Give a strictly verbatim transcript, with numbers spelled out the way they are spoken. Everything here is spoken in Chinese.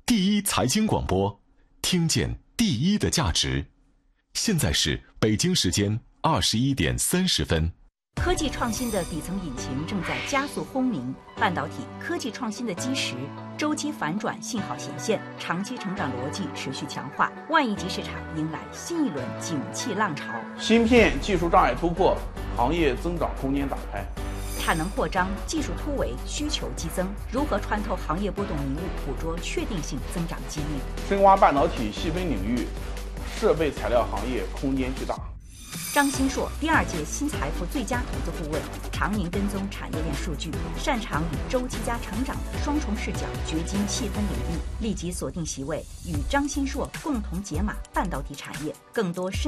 第一财经广播，听见第一的价值。现在是北京时间二十一点三十分。 科技创新的底层引擎正在加速轰鸣，半导体科技创新的基石周期反转信号显现，长期成长逻辑持续强化，万亿级市场迎来新一轮景气浪潮。 芯片技术障碍突破，行业增长空间打开。 产能扩张，技术突围，需求激增，如何穿透行业波动迷雾，捕捉确定性增长机遇？ 深挖半导体细分领域，设备材料行业空间巨大。 张新硕，第二届新财富最佳投资顾问，常年跟踪产业链数据，擅长与周期加成长的双重视角掘金细分领域，立即锁定席位，与张新硕共同解码半导体产业，更多深